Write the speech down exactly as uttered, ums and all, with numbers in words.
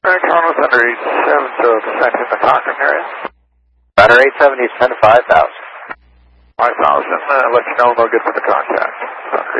Air Toronto Thunder eight seven, so descent in the Cochrane area. Thunder eight seven, descend five thousand. five thousand, uh, let you know they'll get to the contact. Thunder